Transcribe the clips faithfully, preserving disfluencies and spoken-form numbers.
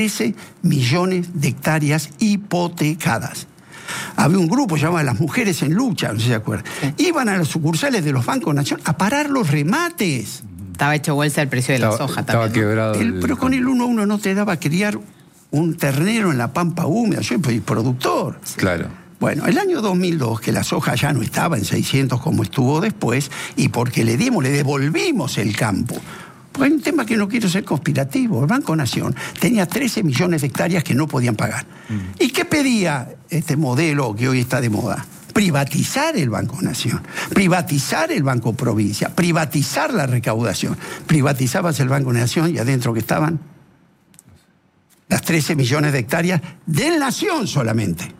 trece millones de hectáreas hipotecadas. Había un grupo llamado Las Mujeres en Lucha, no sé si se acuerdan. Sí. Iban a las sucursales de los bancos nacionales a parar los remates. Estaba hecho bolsa el precio de la estaba, soja estaba también. Quebrado el, el... Pero con el uno a uno no te daba criar un ternero en la pampa húmeda. Yo soy productor. Claro. Bueno, el año dos mil dos, que la soja ya no estaba en seiscientos como estuvo después, y porque le dimos, le devolvimos el campo. Pues hay un tema que no quiero ser conspirativo. El Banco Nación tenía trece millones de hectáreas que no podían pagar. Mm. ¿Y qué pedía este modelo que hoy está de moda? Privatizar el Banco Nación, privatizar el Banco Provincia, privatizar la recaudación. Privatizabas el Banco Nación y adentro que estaban las trece millones de hectáreas de Nación solamente.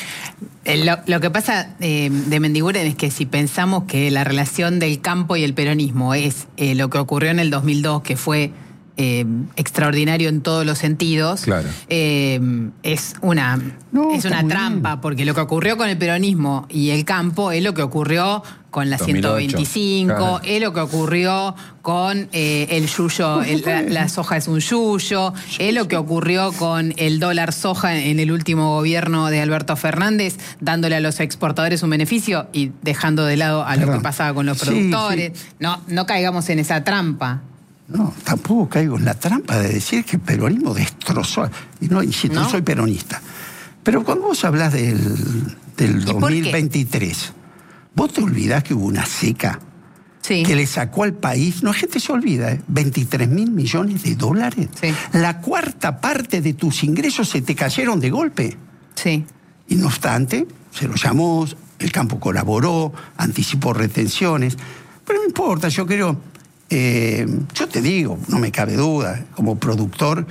Lo, lo que pasa eh, de Mendiguren es que si pensamos que la relación del campo y el peronismo es eh, lo que ocurrió en el dos mil dos, que fue eh, extraordinario en todos los sentidos, claro. eh, es una, no, es una trampa, bien. Porque lo que ocurrió con el peronismo y el campo es lo que ocurrió con la ciento veinticinco, claro. Es lo que ocurrió con eh, el yuyo, el, la, la soja es un yuyo, es lo que ocurrió con el dólar soja en el último gobierno de Alberto Fernández, dándole a los exportadores un beneficio y dejando de lado a Perdón. lo que pasaba con los productores. Sí, sí. No, no caigamos en esa trampa. No, tampoco caigo en la trampa de decir que el peronismo destrozó. Y no, insisto, ¿No? soy peronista. Pero cuando vos hablas del, del dos mil veintitrés, vos te olvidás que hubo una seca sí. que le sacó al país, no, la gente se olvida, ¿eh? veintitrés mil millones de dólares. Sí. La cuarta parte de tus ingresos se te cayeron de golpe. Sí. Y no obstante, se lo llamó, el campo colaboró, anticipó retenciones. Pero no importa, yo creo... Eh, yo te digo, no me cabe duda, como productor,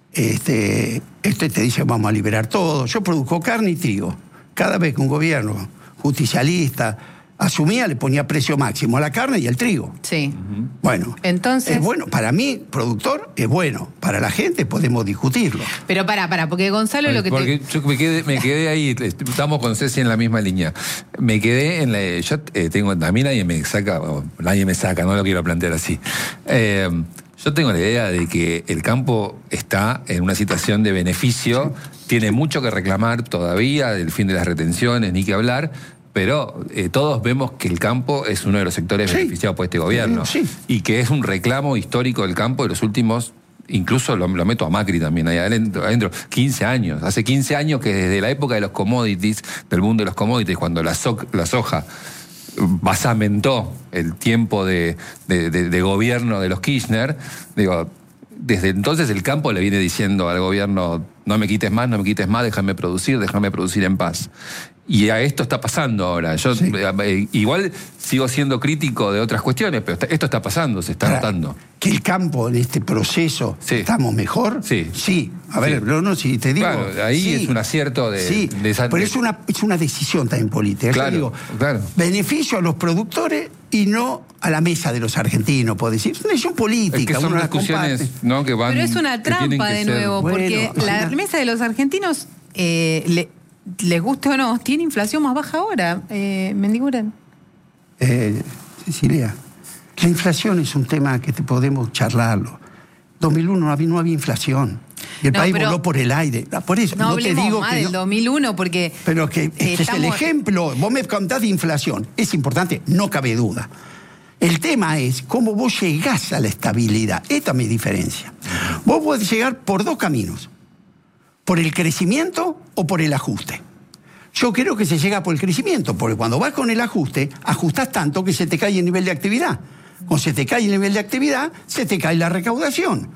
este, este te dice vamos a liberar todo. Yo produzco carne y trigo. Cada vez que un gobierno justicialista asumía, le ponía precio máximo a la carne y al trigo. Sí. Uh-huh. Bueno, entonces... es bueno, para mí, productor, es bueno. Para la gente podemos discutirlo. Pero pará, pará, porque Gonzalo lo que porque te... yo me quedé, me quedé ahí, estamos con Ceci en la misma línea. Me quedé en la... Yo eh, tengo, a mí nadie me saca, o nadie me saca, no lo quiero plantear así. Eh, yo tengo la idea de que el campo está en una situación de beneficio, sí. tiene mucho que reclamar todavía del fin de las retenciones, ni que hablar... Pero eh, todos vemos que el campo es uno de los sectores sí. beneficiados por este gobierno. Sí. Y que es un reclamo histórico del campo de los últimos, incluso lo, lo meto a Macri también ahí adentro, adentro, quince años. Hace quince años que desde la época de los commodities, del mundo de los commodities, cuando la, so, la soja basamentó el tiempo de, de, de, de gobierno de los Kirchner, digo, desde entonces el campo le viene diciendo al gobierno, no me quites más, no me quites más, déjame producir, déjame producir en paz. Y a esto está pasando ahora. Yo sí. eh, igual sigo siendo crítico de otras cuestiones, pero esto está pasando, se está Para, notando. Que el campo en este proceso sí. estamos mejor. Sí. Sí. A ver, sí. no, no, si te digo. Claro, ahí sí. es un acierto de. Sí. de esa, pero es una, es una decisión también política. Claro, digo, claro. Beneficio a los productores y no a la mesa de los argentinos, puedo decir. Es una decisión política. Es que son uno discusiones, ¿no? Que van. Pero es una trampa de nuevo, ser... porque bueno, la mesa de los argentinos eh, le. les guste o no, tiene inflación más baja ahora, eh, Mendiguren. Eh, Cecilia, la inflación es un tema que te podemos charlarlo. dos mil uno no había, no había inflación. Y el no, país voló por el aire. Por eso, no, no te digo más que del no, dos mil uno porque... Pero que este estamos... es el ejemplo. Vos me contás de inflación. Es importante, no cabe duda. El tema es cómo vos llegás a la estabilidad. Esta es mi diferencia. Vos podés llegar por dos caminos. ¿Por el crecimiento o por el ajuste? Yo creo que se llega por el crecimiento, porque cuando vas con el ajuste, ajustás tanto que se te cae el nivel de actividad. Cuando se te cae el nivel de actividad, se te cae la recaudación.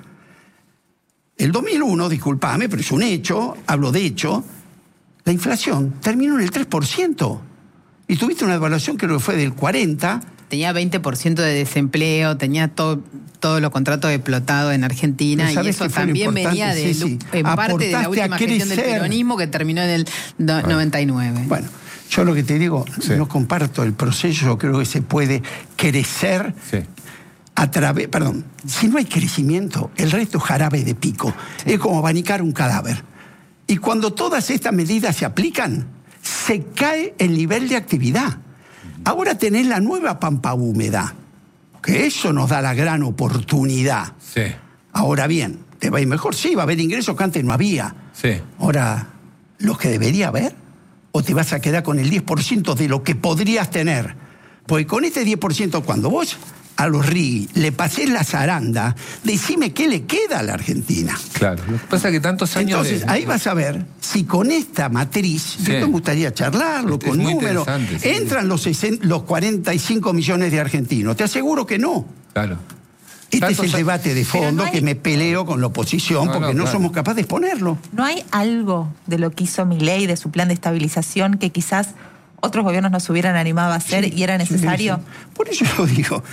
El dos mil uno, disculpame, pero es un hecho, hablo de hecho, la inflación terminó en el tres por ciento. Y tuviste una devaluación que creo que fue del cuarenta por ciento. Tenía veinte por ciento de desempleo, tenía todo, todos los contratos explotados en Argentina y eso también venía de, sí, sí. en parte de la última gestión del peronismo que terminó en el bueno, noventa y nueve. Bueno, yo lo que te digo, sí. no comparto el proceso, yo creo que se puede crecer sí. a través, perdón, si no hay crecimiento, el resto es jarabe de pico, sí. es como abanicar un cadáver. Y cuando todas estas medidas se aplican, se cae el nivel de actividad. Ahora tenés la nueva pampa húmeda, que eso nos da la gran oportunidad. Sí. Ahora bien, te va a ir mejor. Sí, va a haber ingresos que antes no había. Sí. Ahora, ¿los que debería haber? ¿O te vas a quedar con el diez por ciento de lo que podrías tener? Porque con este diez por ciento, cuando vos a los Rigui le pasés la zaranda, decime qué le queda a la Argentina. Claro, lo que pasa es que tantos años... Entonces, de... ahí vas a ver si con esta matriz, Sí. yo me gustaría charlarlo Es con muy números, interesante, sí. entran los, sesenta, los cuarenta y cinco millones de argentinos. Te aseguro que no. Claro. Este Tantos es el a- debate de Pero fondo no hay- que me peleo con la oposición No, porque no, no, claro. somos capaces de exponerlo. ¿No hay algo de lo que hizo Milei, de su plan de estabilización, que quizás otros gobiernos no se hubieran animado a hacer Sí, y era sí, necesario? sí. Por eso yo digo,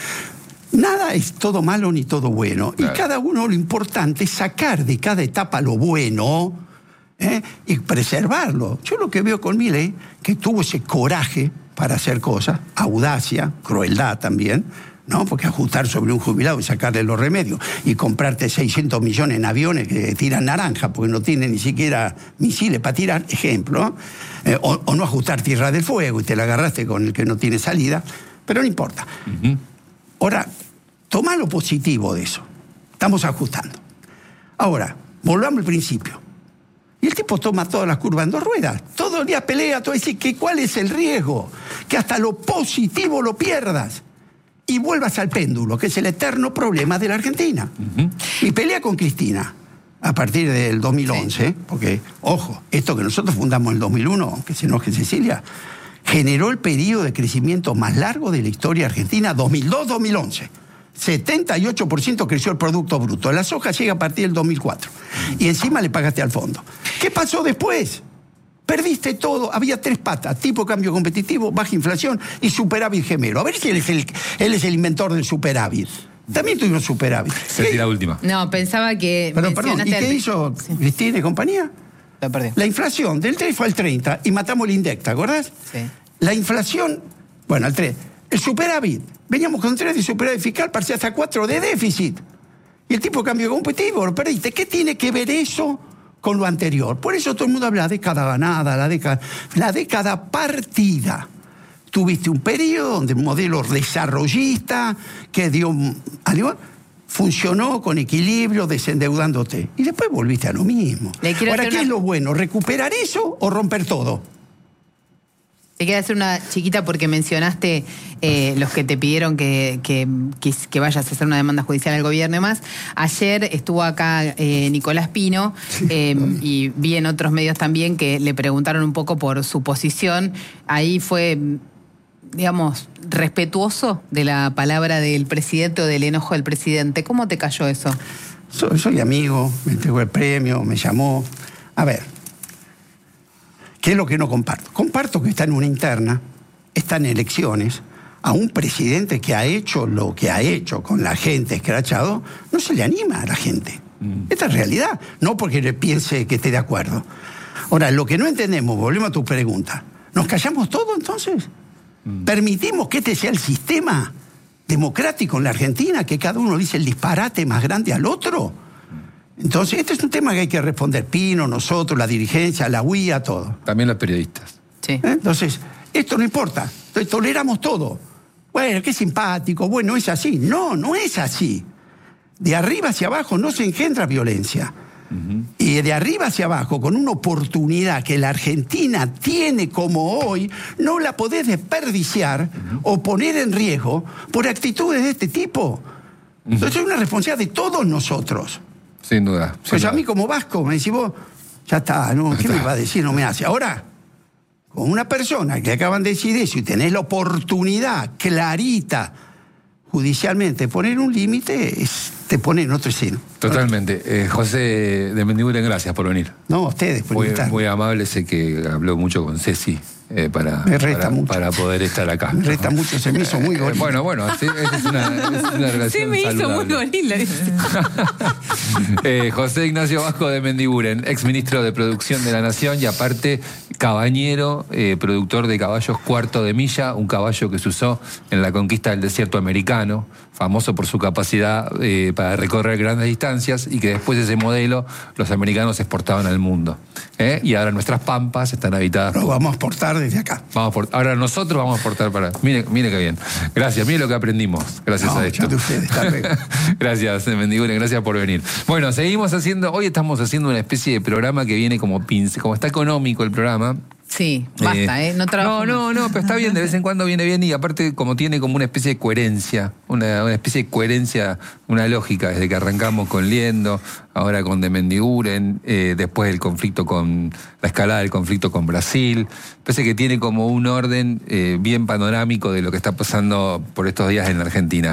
nada es todo malo ni todo bueno. Claro. Y cada uno lo importante es sacar de cada etapa lo bueno, ¿eh? Y preservarlo. Yo lo que veo con Milei, que tuvo ese coraje para hacer cosas, audacia, crueldad también, ¿no? Porque ajustar sobre un jubilado y sacarle los remedios y comprarte seiscientos millones en aviones que tiran naranja porque no tienen ni siquiera misiles para tirar, ejemplo, eh, o, o no ajustar Tierra del Fuego y te la agarraste con el que no tiene salida, pero no importa. Ujú. Ahora, toma lo positivo de eso. Estamos ajustando. Ahora, volvamos al principio. Y el tipo toma todas las curvas en dos ruedas. Todo el día pelea, todo dice que cuál es el riesgo, que hasta lo positivo lo pierdas y vuelvas al péndulo, que es el eterno problema de la Argentina. Ujú. Y pelea con Cristina a partir del dos mil once, Sí. porque, ojo, esto que nosotros fundamos en el dos mil uno, que se enoje Cecilia, generó el periodo de crecimiento más largo de la historia argentina, dos mil dos a dos mil once. setenta y ocho por ciento creció el Producto Bruto. La soja llega a partir del dos mil cuatro. Y encima le pagaste al fondo. ¿Qué pasó después? Perdiste todo. Había tres patas: tipo de cambio competitivo, baja inflación y superávit gemelo. A ver si él es el, él es el inventor del superávit. También tuvimos superávit. Se tira la última. No, pensaba que Pero perdón, ¿y mencionaste qué al- hizo Sí, Cristina y compañía? lo perdí. La inflación del tres fue al treinta y matamos el INDEC, ¿te acordás? Sí. La inflación, bueno, al tres. El superávit, veníamos con tres de superávit fiscal, parecía hasta cuatro de déficit. Y el tipo de cambio competitivo, lo perdiste. ¿Qué tiene que ver eso con lo anterior? Por eso todo el mundo habla de década ganada, la década, la década partida. Tuviste un periodo donde un modelo desarrollista que dio un- algo, funcionó con equilibrio, desendeudándote. Y después volviste a lo mismo. Le quiero Ahora, hacer ¿qué una- es lo bueno? ¿Recuperar eso o romper todo? Te quería hacer una chiquita porque mencionaste eh, los que te pidieron que, que, que, que vayas a hacer una demanda judicial al gobierno y más. Ayer estuvo acá eh, Nicolás Pino eh, y vi en otros medios también que le preguntaron un poco por su posición. Ahí fue, digamos, respetuoso de la palabra del presidente o del enojo del presidente. ¿Cómo te cayó eso? Soy, soy amigo, me entregó el premio, me llamó. A ver, ¿qué es lo que no comparto? Comparto que está en una interna, está en elecciones, a un presidente que ha hecho lo que ha hecho con la gente escrachado, no se le anima a la gente. Mm. Esta es realidad, no porque le piense que esté de acuerdo. Ahora, lo que no entendemos, volvemos a tu pregunta, ¿nos callamos todo entonces? Mm. ¿Permitimos que este sea el sistema democrático en la Argentina, que cada uno dice el disparate más grande al otro? Entonces, este es un tema que hay que responder Pino, nosotros, la dirigencia, la U I A, todo. También los periodistas. Sí. ¿Eh? Entonces, esto no importa. Entonces, toleramos todo. Bueno, qué simpático, bueno, es así. No, no es así. De arriba hacia abajo no se engendra violencia. Uh-huh. Y de arriba hacia abajo, con una oportunidad que la Argentina tiene como hoy, no la podés desperdiciar uh-huh. o poner en riesgo por actitudes de este tipo. Uh-huh. Entonces, es una responsabilidad de todos nosotros. Sin duda. Sin Pues duda. a mí como vasco me decís vos, ya está, ¿no? ¿Qué me va a decir? No me hace. Ahora, con una persona que acaban de decir eso y tenés la oportunidad clarita judicialmente de poner un límite, es- te pone en otro escena. Totalmente. Eh, José de Mendiguren, gracias por venir. No, ustedes, por Muy, invitarme. muy amable, sé que habló mucho con Ceci eh, para, Me resta para, mucho. para poder estar acá. Me resta mucho, se me hizo muy Eh, gorila. bueno, bueno, sí, esa es una, es una relación Sí, me hizo muy saludable. gorila. Eh, José Ignacio Vasco de Mendiguren, ex ministro de Producción de la Nación y aparte cabañero, eh, productor de caballos cuarto de milla, un caballo que se usó en la conquista del desierto americano, famoso por su capacidad eh, para recorrer grandes distancias y que después de ese modelo los americanos exportaban al mundo. ¿eh? Y ahora nuestras pampas están habitadas Lo por, vamos a exportar desde acá. Vamos por, ahora nosotros vamos a aportar para... Mire, mire qué bien. Gracias, mire lo que aprendimos. Gracias No, a esto. yo de ustedes, hasta luego. Gracias, Mendiguren, gracias por venir. Bueno, seguimos haciendo... Hoy estamos haciendo una especie de programa que viene como pince, como está económico el programa. Sí, basta, ¿eh? ¿eh? No trabajo No, no, no, pero está bien, de vez en cuando viene bien y aparte como tiene como una especie de coherencia, una, una especie de coherencia, una lógica desde que arrancamos con Liendo, ahora con De Mendiguren, eh, después el conflicto con, la escalada del conflicto con Brasil, parece que tiene como un orden eh, bien panorámico de lo que está pasando por estos días en la Argentina.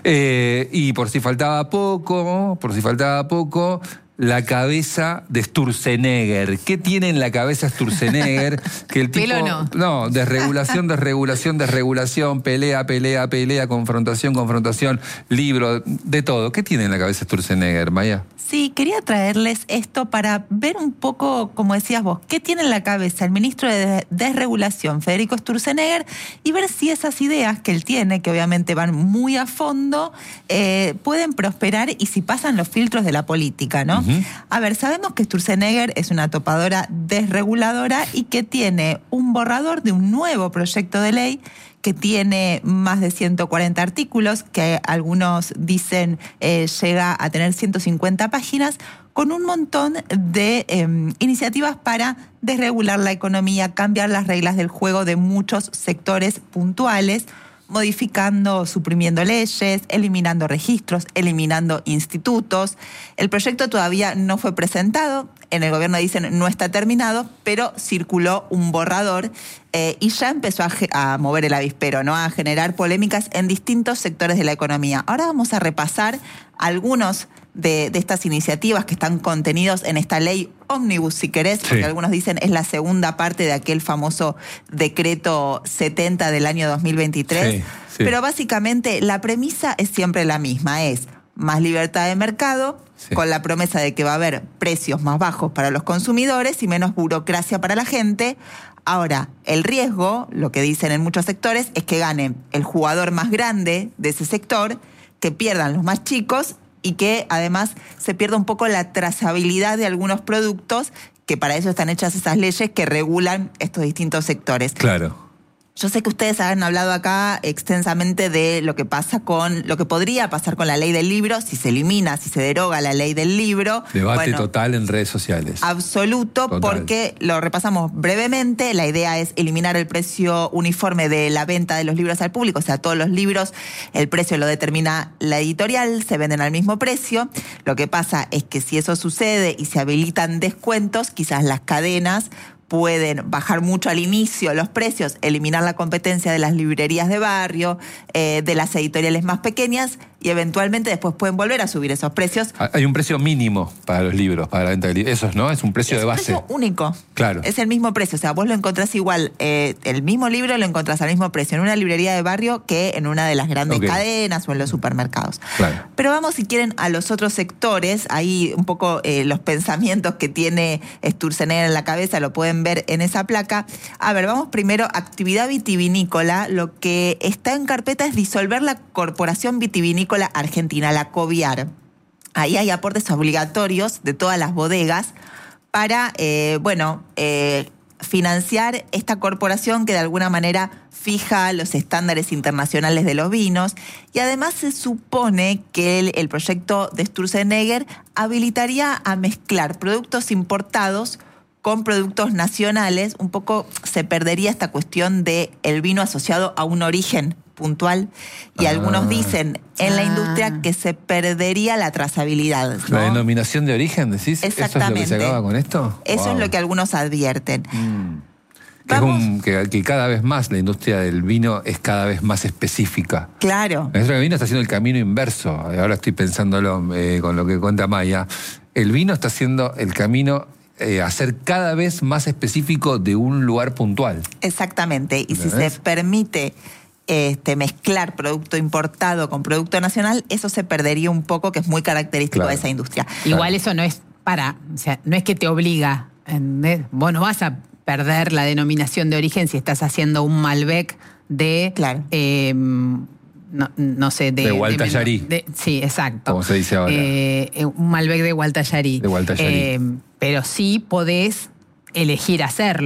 Eh, y por si faltaba poco, por si faltaba poco... La cabeza de Sturzenegger. ¿Qué tiene en la cabeza Sturzenegger? Que el tipo, Pelo no. No, desregulación, desregulación, desregulación, pelea, pelea, pelea, confrontación, confrontación, libro, de todo. ¿Qué tiene en la cabeza Sturzenegger, Maya? Sí, quería traerles esto para ver un poco, como decías vos, qué tiene en la cabeza el ministro de Desregulación, Federico Sturzenegger, y ver si esas ideas que él tiene, que obviamente van muy a fondo, eh, pueden prosperar y si pasan los filtros de la política, ¿no? Uh-huh. A ver, sabemos que Sturzenegger es una topadora desreguladora y que tiene un borrador de un nuevo proyecto de ley que tiene más de ciento cuarenta artículos, que algunos dicen eh, llega a tener ciento cincuenta páginas, con un montón de eh, iniciativas para desregular la economía, cambiar las reglas del juego de muchos sectores puntuales, modificando, suprimiendo leyes, eliminando registros, eliminando institutos. El proyecto todavía no fue presentado, en el gobierno dicen no está terminado, pero circuló un borrador eh, y ya empezó a, a mover el avispero, ¿no? A generar polémicas en distintos sectores de la economía. Ahora vamos a repasar algunos de, de estas iniciativas que están contenidos en esta ley ómnibus, si querés, porque sí. Algunos dicen es la segunda parte de aquel famoso decreto setenta del año dos mil veintitrés. Sí, sí. Pero básicamente la premisa es siempre la misma, es más libertad de mercado, sí. Con la promesa de que va a haber precios más bajos para los consumidores y menos burocracia para la gente. Ahora, el riesgo, lo que dicen en muchos sectores, es que gane el jugador más grande de ese sector, que pierdan los más chicos y que además se pierda un poco la trazabilidad de algunos productos, que para eso están hechas esas leyes que regulan estos distintos sectores. Claro. Yo sé que ustedes han hablado acá extensamente de lo que pasa con, lo que podría pasar con la ley del libro, si se elimina, si se deroga la ley del libro. Debate bueno, total en redes sociales. Absoluto, total. Porque lo repasamos brevemente. La idea es eliminar el precio uniforme de la venta de los libros al público, o sea, todos los libros, el precio lo determina la editorial, se venden al mismo precio. Lo que pasa es que si eso sucede y se habilitan descuentos, quizás las cadenas pueden bajar mucho al inicio los precios, eliminar la competencia de las librerías de barrio, eh, de las editoriales más pequeñas, y eventualmente después pueden volver a subir esos precios. Hay un precio mínimo para los libros, para la venta de libros. Eso, ¿no? Es un precio es de base. Es un precio único. Claro. Es el mismo precio. O sea, vos lo encontrás igual, eh, el mismo libro lo encontrás al mismo precio en una librería de barrio que en una de las grandes okay. cadenas o en los supermercados. Claro. Pero vamos, si quieren, a los otros sectores. Ahí un poco eh, los pensamientos que tiene Sturzenegger en la cabeza lo pueden ver en esa placa. A ver, vamos primero, actividad vitivinícola. Lo que está en carpeta es disolver la Corporación Vitivinícola Argentina, la COVIAR. Ahí hay aportes obligatorios de todas las bodegas para, eh, bueno, eh, financiar esta corporación que de alguna manera fija los estándares internacionales de los vinos. Y además se supone que el, el proyecto de Sturzenegger habilitaría a mezclar productos importados con productos nacionales. Un poco se perdería esta cuestión de el vino asociado a un origen puntual, y ah. algunos dicen en ah. la industria que se perdería la trazabilidad, ¿no? La denominación de origen, decís. Exactamente. ¿Eso es lo que se acaba con esto? Eso wow. es lo que algunos advierten. Mm. Que, es un, que, que cada vez más la industria del vino es cada vez más específica. Claro. La industria del vino está haciendo el camino inverso. Ahora estoy pensándolo eh, con lo que cuenta Maya. El vino está haciendo el camino Eh, a ser cada vez más específico de un lugar puntual. Exactamente. Y si se permite este, mezclar producto importado con producto nacional, eso se perdería un poco, que es muy característico claro. de esa industria. Igual claro. eso no es para, o sea, no es que te obliga, ¿entendés? Vos no vas a perder la denominación de origen si estás haciendo un Malbec de... Claro. Eh, No, no sé, de... De Gualtallarí. De, de, sí, exacto. Como se dice ahora. Eh, un Malbec de Gualtallarí. De Gualtallarí. Eh, pero sí podés elegir hacerlo. Claro.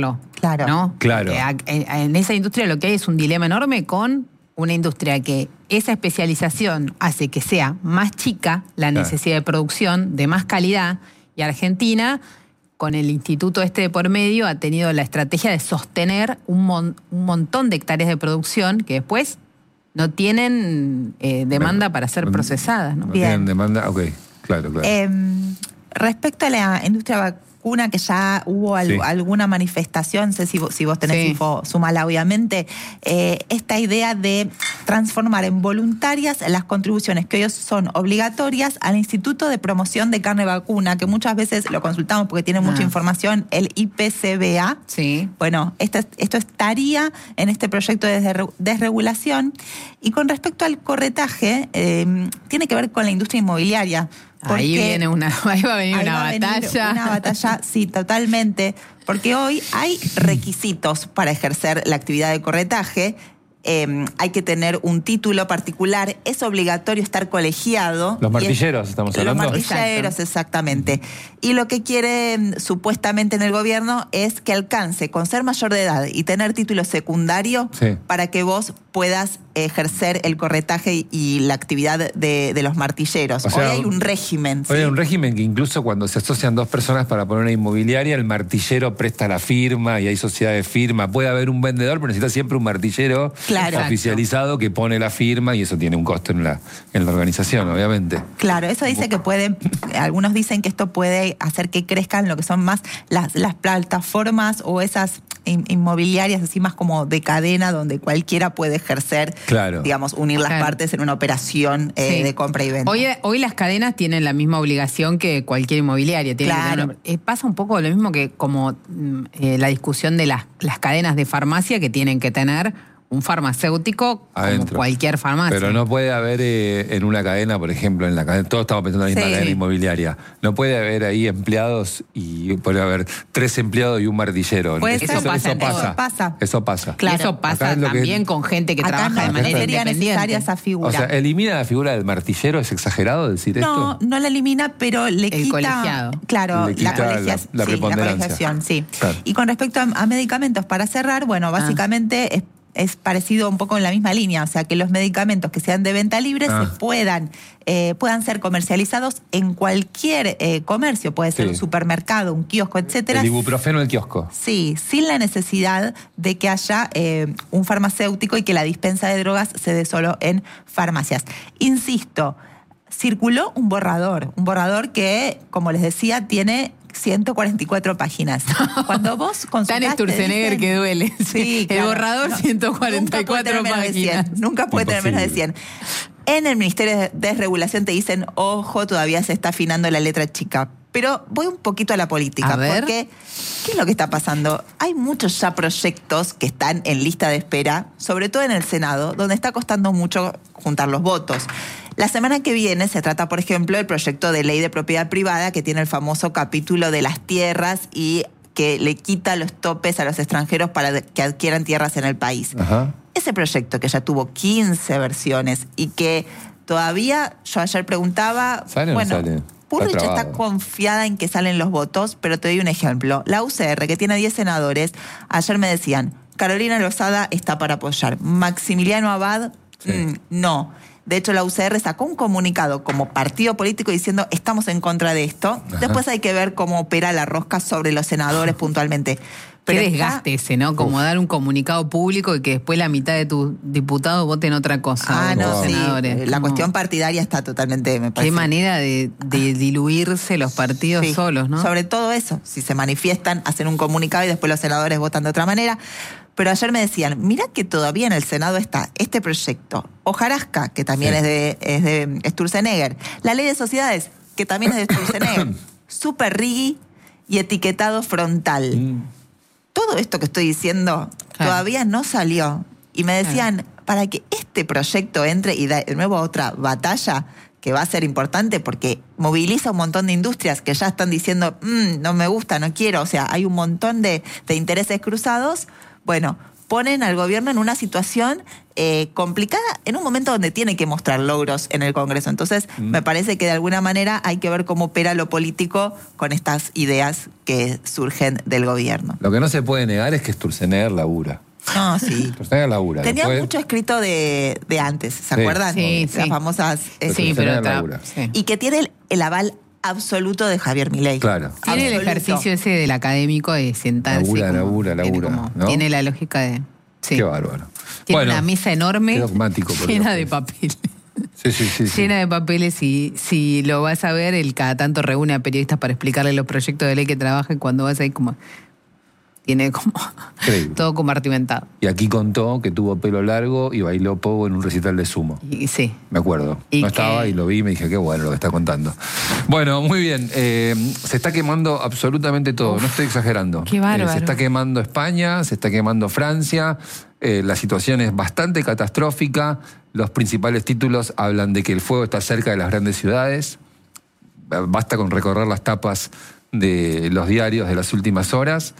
Claro. ¿no? Claro. Porque en esa industria lo que hay es un dilema enorme con una industria que esa especialización hace que sea más chica la Claro. necesidad de producción, de más calidad, y Argentina, con el instituto este de por medio, ha tenido la estrategia de sostener un, mon- un montón de hectáreas de producción que después no tienen eh, demanda para ser procesadas, ¿no? No Bien. tienen demanda, ok, claro, claro. Eh, respecto a la industria vacuna, que ya hubo al- Sí. alguna manifestación, no sé si vos, si vos tenés Sí. info, sumala obviamente, eh, esta idea de transformar en voluntarias las contribuciones que hoy son obligatorias al Instituto de Promoción de Carne Vacuna, que muchas veces lo consultamos porque tiene mucha Ah. información, el I P C B A. Sí. Bueno, esto, esto estaría en este proyecto de desre- desregulación. Y con respecto al corretaje, eh, tiene que ver con la industria inmobiliaria. Ahí porque viene una, ahí va a venir ahí una va a venir batalla. Una batalla, sí, totalmente. Porque hoy hay requisitos para ejercer la actividad de corretaje. Eh, hay que tener un título particular, es obligatorio estar colegiado. Los Y es- martilleros, estamos hablando. Los martilleros, Exacto. exactamente. Y lo que quiere supuestamente en el gobierno es que alcance con ser mayor de edad y tener título secundario Sí. para que vos puedas ejercer el corretaje y la actividad de, de los martilleros. O sea, hoy hay un régimen. Hoy ¿sí? hay un régimen que incluso cuando se asocian dos personas para poner una inmobiliaria, el martillero presta la firma y hay sociedad de firma. Puede haber un vendedor, pero necesita siempre un martillero Claro. oficializado que pone la firma y eso tiene un costo en la, en la organización, obviamente. Claro, eso dice que puede, algunos dicen que esto puede hacer que crezcan lo que son más las, las plataformas o esas in- inmobiliarias así más como de cadena donde cualquiera puede ejercer, Claro. digamos, unir las Claro. partes en una operación eh, Sí. de compra y venta. Hoy, hoy las cadenas tienen la misma obligación que cualquier inmobiliaria. Tienen que Claro. tener- eh, pasa un poco lo mismo que como mm, eh, la discusión de las, las cadenas de farmacia que tienen que tener un farmacéutico Adentro. como cualquier farmacia. Pero no puede haber eh, en una cadena, por ejemplo, en la cadena, todos estamos pensando en la misma Sí. cadena inmobiliaria. No puede haber ahí empleados y puede haber tres empleados y un martillero. Puede eso, ser. Eso pasa eso en- pasa. eso pasa. Eso pasa. Claro. Y eso Acá pasa es lo que- también con gente que Acá trabaja no, de acá manera está. sería independiente. necesaria esa figura. O sea, elimina la figura del martillero, ¿es exagerado decir No, esto? no la elimina, pero le El quita. colegiado. Claro, Le quita la, colegias- la- la sí, preponderancia. colegiación, sí. Claro. Y con respecto a, a medicamentos, para cerrar, bueno, básicamente es, es parecido un poco en la misma línea, o sea, que los medicamentos que sean de venta libre Ah. se puedan, eh, puedan ser comercializados en cualquier eh, comercio, puede ser Sí. un supermercado, un kiosco, etcétera. El ibuprofeno en el kiosco. Sí, sin la necesidad de que haya eh, un farmacéutico y que la dispensa de drogas se dé solo en farmacias. Insisto, circuló un borrador, un borrador que, como les decía, tiene ciento cuarenta y cuatro páginas. Cuando vos consultás, Tan Sturzenegger te dicen- que duele. Sí, El claro. borrador, No, ciento cuarenta y nunca puede cuatro tener menos de cien, páginas. Nunca puede tener menos de Imposible. cien. En el Ministerio de Desregulación te dicen, ojo, todavía se está afinando la letra chica. Pero voy un poquito a la política, A ver. porque ¿qué es lo que está pasando? Hay muchos ya proyectos que están en lista de espera, sobre todo en el Senado, donde está costando mucho juntar los votos. La semana que viene se trata, por ejemplo, el proyecto de ley de propiedad privada que tiene el famoso capítulo de las tierras y que le quita los topes a los extranjeros para que adquieran tierras en el país. Ajá. Ese proyecto que ya tuvo quince versiones y que todavía, yo ayer preguntaba, ¿Sale o no bueno, sale? Burrich Está está, trabado. confiada en que salen los votos, pero te doy un ejemplo. La U C R, que tiene diez senadores, ayer me decían, Carolina Lozada está para apoyar. Maximiliano Abad, Sí. mm, no. De hecho, la U C R sacó un comunicado como partido político diciendo estamos en contra de esto. Ajá. Después hay que ver cómo opera la rosca sobre los senadores puntualmente. Qué está- desgaste ese, ¿no? Como dar un comunicado público y que después la mitad de tus diputados voten otra cosa. Ah, de no, tus sí. senadores. La Como- cuestión partidaria está totalmente, me parece. Qué manera de, de diluirse los partidos Sí, solos, ¿no? Sobre todo eso, si se manifiestan, hacen un comunicado y después los senadores votan de otra manera. Pero ayer me decían, mira que todavía en el Senado está este proyecto, Hojarasca, que también Sí. es de, es de Sturzenegger, la ley de sociedades, que también es de Sturzenegger, Super Riggi y etiquetado frontal. Mm. Todo esto que estoy diciendo Claro. todavía no salió. Y me decían, para que este proyecto entre y de nuevo a otra batalla, que va a ser importante porque moviliza un montón de industrias que ya están diciendo, "Mm, no me gusta, no quiero", o sea, hay un montón de, de intereses cruzados. Bueno, ponen al gobierno en una situación eh, complicada en un momento donde tiene que mostrar logros en el Congreso. Entonces, mm. me parece que de alguna manera hay que ver cómo opera lo político con estas ideas que surgen del gobierno. Lo que no se puede negar es que Sturzenegger labura. No, sí. Sturzenegger labura. Tenía Después... mucho escrito de, de antes, ¿se sí. acuerdan? Sí, Las sí. famosas... Eh, sí, pero labura. Sí. Y que tiene el, el aval absoluto de Javier Milei. Claro. Tiene absoluto. el ejercicio ese del académico de sentarse. Labura, como, labura, labura. Tiene, como, ¿no? tiene la lógica de... Sí. Qué bárbaro. Tiene bueno, una mesa enorme, dogmático, llena Dios. de papeles. Sí, sí, sí, sí. Llena de papeles y si lo vas a ver, él cada tanto reúne a periodistas para explicarle los proyectos de ley que trabaja y cuando vas ahí como... Tiene como Increíble. todo compartimentado. Y aquí contó que tuvo pelo largo y bailó pogo en un recital de sumo. Y, sí. Me acuerdo. Y no que... estaba y lo vi y me dije, qué bueno lo que está contando. Bueno, muy bien. Eh, se está quemando absolutamente todo. Uf, no estoy exagerando. Qué bárbaro. Eh, se está quemando España, se está quemando Francia. Eh, la situación es bastante catastrófica. Los principales títulos hablan de que el fuego está cerca de las grandes ciudades. Basta con recorrer las tapas de los diarios de las últimas horas.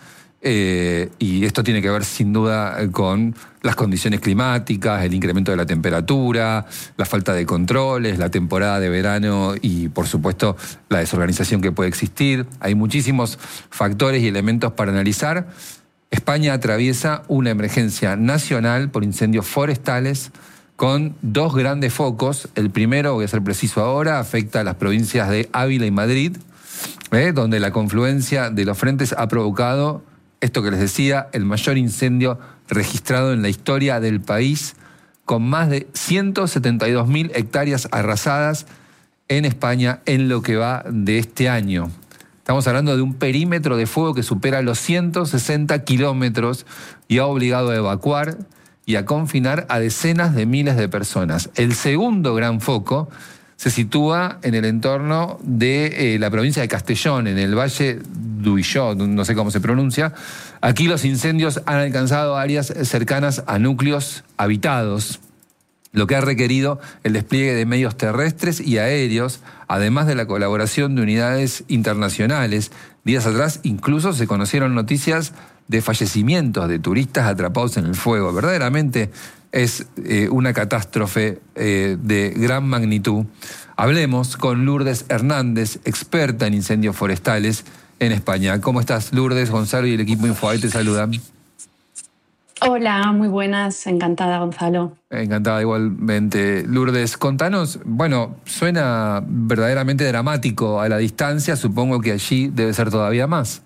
Eh, y esto tiene que ver sin duda con las condiciones climáticas, el incremento de la temperatura, la falta de controles, la temporada de verano y, por supuesto, la desorganización que puede existir. Hay muchísimos factores y elementos para analizar. España atraviesa una emergencia nacional por incendios forestales con dos grandes focos. El primero, voy a ser preciso ahora, afecta a las provincias de Ávila y Madrid, ¿eh? donde la confluencia de los frentes ha provocado... esto que les decía, el mayor incendio registrado en la historia del país, con más de ciento setenta y dos mil hectáreas arrasadas en España en lo que va de este año. Estamos hablando de un perímetro de fuego que supera los ciento sesenta kilómetros y ha obligado a evacuar y a confinar a decenas de miles de personas. El segundo gran foco se sitúa en el entorno de eh, la provincia de Castellón, en el Valle d'Uixó, no sé cómo se pronuncia. Aquí los incendios han alcanzado áreas cercanas a núcleos habitados, lo que ha requerido el despliegue de medios terrestres y aéreos, además de la colaboración de unidades internacionales. Días atrás incluso se conocieron noticias de fallecimientos de turistas atrapados en el fuego. Verdaderamente es eh, una catástrofe eh, de gran magnitud. Hablemos con Lourdes Hernández, experta en incendios forestales en España. ¿Cómo estás, Lourdes? Gonzalo y el equipo Infobae te saludan. Hola, muy buenas. Encantada, Gonzalo. Encantada igualmente. Lourdes, contanos, bueno, suena verdaderamente dramático a la distancia, supongo que allí debe ser todavía más.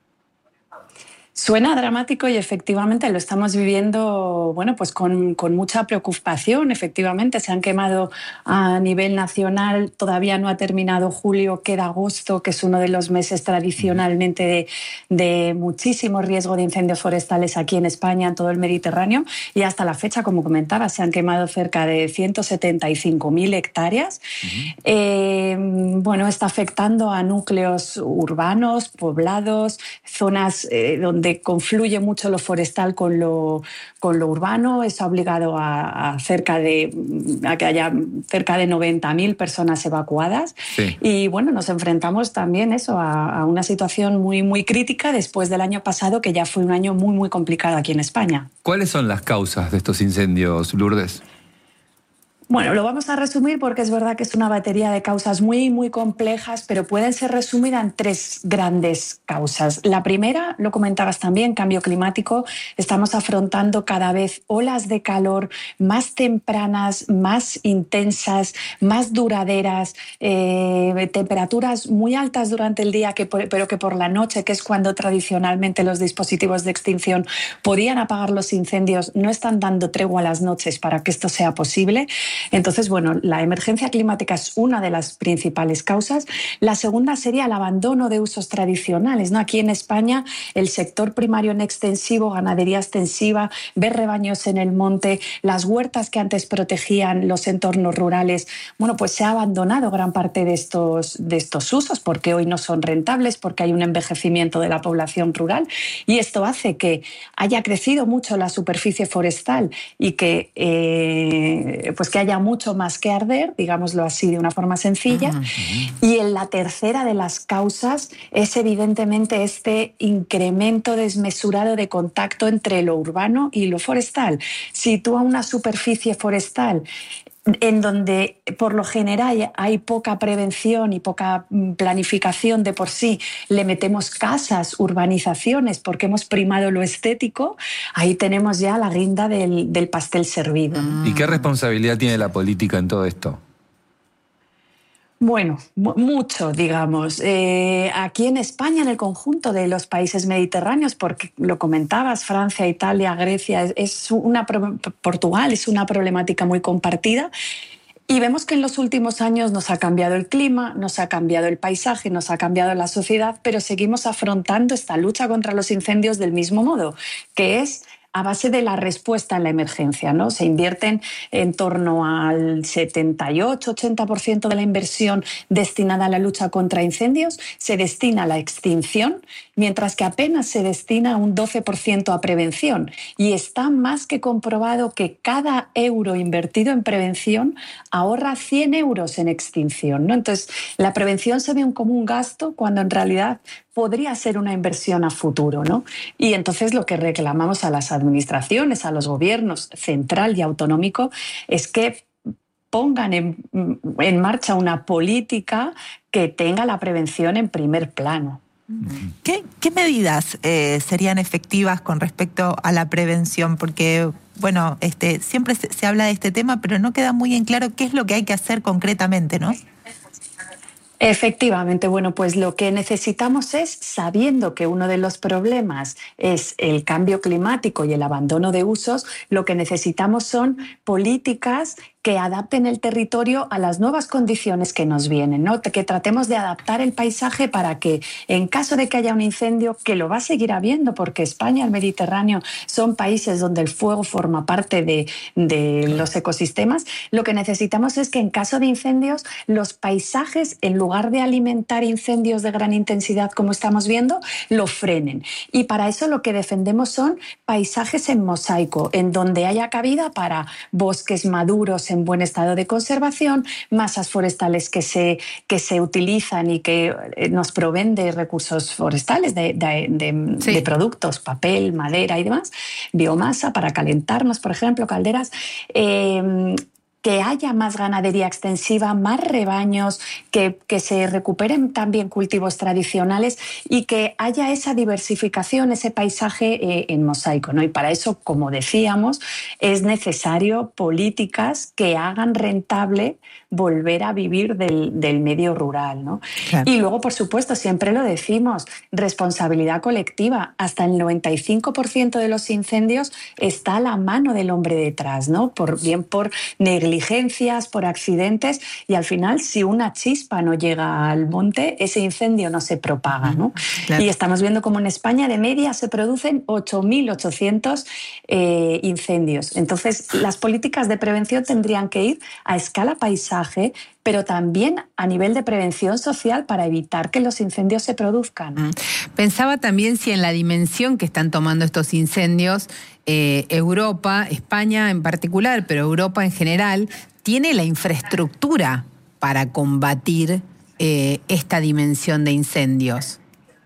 Suena dramático y efectivamente lo estamos viviendo, bueno, pues con, con mucha preocupación. Efectivamente, se han quemado a nivel nacional. Todavía no ha terminado julio, queda agosto, que es uno de los meses tradicionalmente de, de muchísimo riesgo de incendios forestales aquí en España, en todo el Mediterráneo. Y hasta la fecha, como comentaba, se han quemado cerca de ciento setenta y cinco mil hectáreas. Uh-huh. Eh, bueno, está afectando a núcleos urbanos, poblados, zonas eh, donde confluye mucho lo forestal con lo, con lo urbano. Eso ha obligado a, a, cerca de, a que haya cerca de noventa mil personas evacuadas. Sí. Y bueno, nos enfrentamos también eso, a, a una situación muy, muy crítica después del año pasado, que ya fue un año muy, muy complicado aquí en España. ¿Cuáles son las causas de estos incendios, Lourdes? Bueno, lo vamos a resumir porque es verdad que es una batería de causas muy, muy complejas, pero pueden ser resumidas en tres grandes causas. La primera, lo comentabas también, cambio climático. Estamos afrontando cada vez olas de calor más tempranas, más intensas, más duraderas, eh, temperaturas muy altas durante el día, que por, pero que por la noche, que es cuando tradicionalmente los dispositivos de extinción podían apagar los incendios, no están dando tregua a las noches para que esto sea posible. Entonces, bueno, la emergencia climática es una de las principales causas. La segunda sería el abandono de usos tradicionales, ¿no? Aquí en España, el sector primario en extensivo, ganadería extensiva, ver rebaños en el monte, las huertas que antes protegían los entornos rurales, bueno, pues se ha abandonado gran parte de estos, de estos usos porque hoy no son rentables, porque hay un envejecimiento de la población rural y esto hace que haya crecido mucho la superficie forestal y que, eh, pues que haya haya mucho más que arder, digámoslo así de una forma sencilla. Uh-huh. Y en la tercera de las causas es evidentemente este incremento desmesurado de contacto entre lo urbano y lo forestal. Si tú a una superficie forestal en donde por lo general hay poca prevención y poca planificación de por sí, le metemos casas, urbanizaciones, porque hemos primado lo estético, ahí tenemos ya la guinda del, del pastel servido. ¿Y qué responsabilidad tiene la política en todo esto? Bueno, mucho, digamos. Eh, aquí en España, en el conjunto de los países mediterráneos, porque lo comentabas, Francia, Italia, Grecia, es una, Portugal, es una problemática muy compartida. Y vemos que en los últimos años nos ha cambiado el clima, nos ha cambiado el paisaje, nos ha cambiado la sociedad, pero seguimos afrontando esta lucha contra los incendios del mismo modo, que es a base de la respuesta en la emergencia, ¿no? Se invierten en torno al setenta y ocho a ochenta por ciento de la inversión destinada a la lucha contra incendios, se destina a la extinción, mientras que apenas se destina un doce por ciento a prevención. Y está más que comprobado que cada euro invertido en prevención ahorra cien euros en extinción, ¿no? Entonces, la prevención se ve como un gasto cuando en realidad podría ser una inversión a futuro, ¿no? Y entonces lo que reclamamos a las administraciones, a los gobiernos central y autonómico, es que pongan en, en marcha una política que tenga la prevención en primer plano. ¿Qué, qué medidas eh, serían efectivas con respecto a la prevención? Porque, bueno, este, siempre se, se habla de este tema, pero no queda muy en claro qué es lo que hay que hacer concretamente, ¿no? Efectivamente, bueno, pues lo que necesitamos es, sabiendo que uno de los problemas es el cambio climático y el abandono de usos, lo que necesitamos son políticas que adapten el territorio a las nuevas condiciones que nos vienen, ¿no? Que tratemos de adaptar el paisaje para que, en caso de que haya un incendio, que lo va a seguir habiendo, porque España y el Mediterráneo son países donde el fuego forma parte de, de los ecosistemas, lo que necesitamos es que en caso de incendios, los paisajes, en lugar de alimentar incendios de gran intensidad como estamos viendo, lo frenen. Y para eso lo que defendemos son paisajes en mosaico, en donde haya cabida para bosques maduros en buen estado de conservación, masas forestales que se, que se utilizan y que nos proveen de recursos forestales, de, de, de, sí. de productos, papel, madera y demás, biomasa para calentarnos, por ejemplo, calderas. Eh, que haya más ganadería extensiva, más rebaños, que, que se recuperen también cultivos tradicionales y que haya esa diversificación, ese paisaje eh, en mosaico, ¿no? Y para eso, como decíamos, es necesario políticas que hagan rentable volver a vivir del, del medio rural, ¿no? Claro. Y luego, por supuesto, siempre lo decimos, responsabilidad colectiva. Hasta el noventa y cinco por ciento de los incendios está a la mano del hombre detrás, ¿no? Por, bien por negligencias, por accidentes, y al final, si una chispa no llega al monte, ese incendio no se propaga, ¿no? Claro. Y estamos viendo como en España de media se producen ocho mil ochocientos eh, incendios. Entonces, las políticas de prevención tendrían que ir a escala paisaje, pero también a nivel de prevención social para evitar que los incendios se produzcan. Pensaba también si en la dimensión que están tomando estos incendios, eh, Europa, España en particular, pero Europa en general, tiene la infraestructura para combatir eh, esta dimensión de incendios.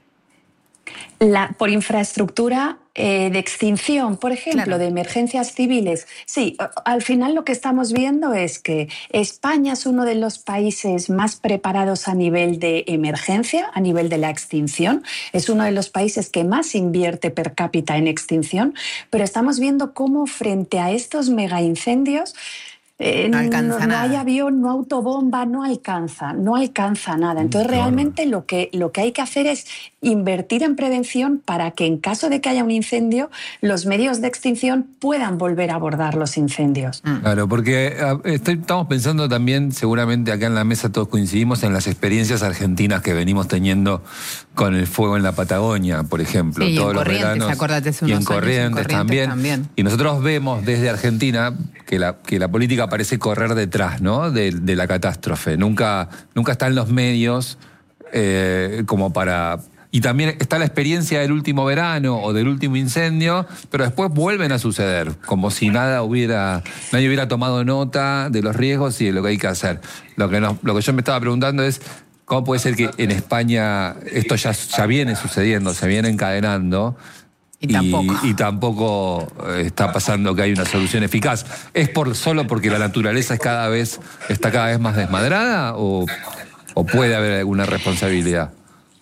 La, por infraestructura eh, de extinción, por ejemplo, claro. de emergencias civiles. Sí, al final lo que estamos viendo es que España es uno de los países más preparados a nivel de emergencia, a nivel de la extinción. Es uno de los países que más invierte per cápita en extinción, pero estamos viendo cómo frente a estos megaincendios Eh, no, no, no hay avión, no autobomba, no alcanza, no alcanza nada. Entonces, claro. realmente lo que, lo que hay que hacer es invertir en prevención para que en caso de que haya un incendio, los medios de extinción puedan volver a abordar los incendios. Claro, porque estoy, estamos pensando también, seguramente acá en la mesa todos coincidimos en las experiencias argentinas que venimos teniendo con el fuego en la Patagonia, por ejemplo. Sí, todos y en los Corrientes, veranos, acordate, hace y unos en Corrientes, años, en Corrientes también. también. Y nosotros vemos desde Argentina que la, que la política parece correr detrás, ¿no? de, de la catástrofe. Nunca, nunca está en los medios eh, como para Y también está la experiencia del último verano o del último incendio, pero después vuelven a suceder, como si nada hubiera, nadie hubiera tomado nota de los riesgos y de lo que hay que hacer. Lo que, nos, lo que yo me estaba preguntando es, ¿cómo puede ser que en España esto ya, ya viene sucediendo, se viene encadenando? Y tampoco. Y, y tampoco está pasando que hay una solución eficaz. ¿Es por solo porque la naturaleza es cada vez, está cada vez más desmadrada o, o puede haber alguna responsabilidad?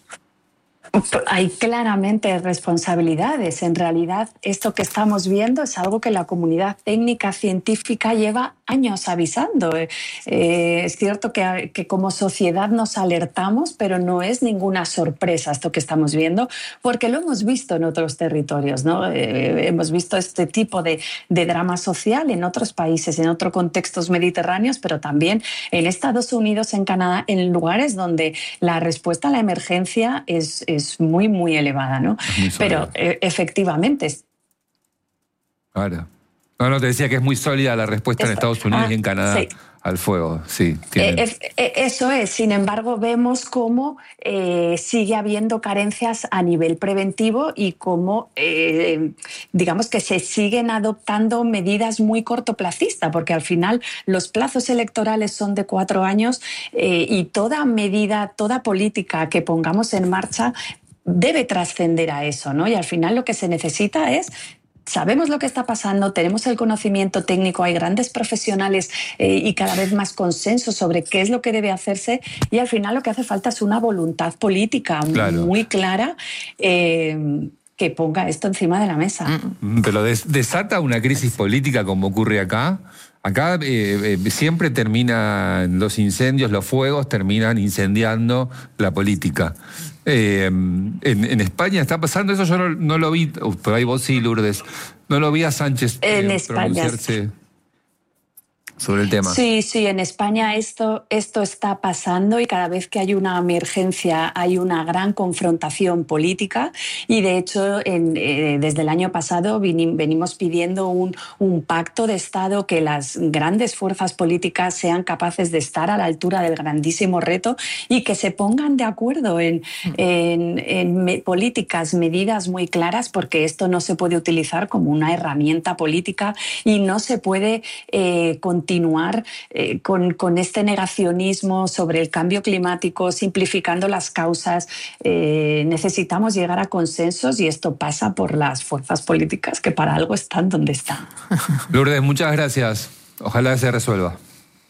Hay claramente responsabilidades. En realidad, esto que estamos viendo es algo que la comunidad técnica científica lleva años avisando. Eh, es cierto que, que como sociedad nos alertamos, pero no es ninguna sorpresa esto que estamos viendo, porque lo hemos visto en otros territorios, ¿no? Eh, hemos visto este tipo de, de drama social en otros países, en otros contextos mediterráneos, pero también en Estados Unidos, en Canadá, en lugares donde la respuesta a la emergencia es, es muy, muy elevada, ¿no? Muy pero eh, efectivamente... Claro. No, no, te decía que es muy sólida la respuesta Esto, en Estados Unidos ah, y en Canadá sí. al fuego. Sí, eh, eh, eso es. Sin embargo, vemos cómo eh, sigue habiendo carencias a nivel preventivo y cómo, eh, digamos, que se siguen adoptando medidas muy cortoplacistas, porque al final los plazos electorales son de cuatro años eh, y toda medida, toda política que pongamos en marcha debe trascender a eso, ¿no? Y al final lo que se necesita es... Sabemos lo que está pasando, tenemos el conocimiento técnico, hay grandes profesionales eh, y cada vez más consenso sobre qué es lo que debe hacerse y al final lo que hace falta es una voluntad política claro. muy clara eh, que ponga esto encima de la mesa. Pero des- desata una crisis política como ocurre acá. Acá eh, eh, siempre terminan los incendios, los fuegos terminan incendiando la política. Eh, en, en España está pasando eso, yo no, no lo vi, uh, por ahí vos sí, Lourdes, no lo vi a Sánchez en eh, España pronunciarse sobre el tema. Sí, sí, en España esto, esto está pasando y cada vez que hay una emergencia hay una gran confrontación política y de hecho en, eh, desde el año pasado vinim, venimos pidiendo un, un pacto de Estado, que las grandes fuerzas políticas sean capaces de estar a la altura del grandísimo reto y que se pongan de acuerdo en, en, en me, políticas, medidas muy claras, porque esto no se puede utilizar como una herramienta política y no se puede eh, continuar continuar eh, con, con este negacionismo sobre el cambio climático, simplificando las causas. Eh, necesitamos llegar a consensos y esto pasa por las fuerzas políticas que para algo están donde están. Lourdes, muchas gracias. Ojalá se resuelva.